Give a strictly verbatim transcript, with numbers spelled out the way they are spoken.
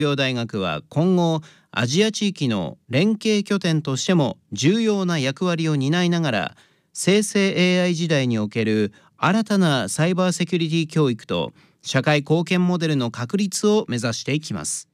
業大学は今後アジア地域の連携拠点としても重要な役割を担いながら、生成 エーアイ 時代における新たなサイバーセキュリティ教育と社会貢献モデルの確立を目指していきます。